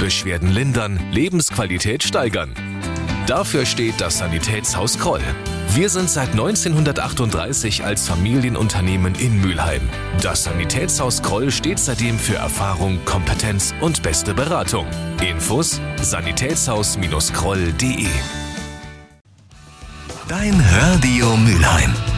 Beschwerden lindern, Lebensqualität steigern. Dafür steht das Sanitätshaus Kroll. Wir sind seit 1938 als Familienunternehmen in Mülheim. Das Sanitätshaus Kroll steht seitdem für Erfahrung, Kompetenz und beste Beratung. Infos: sanitätshaus-kroll.de. Dein Radio Mülheim.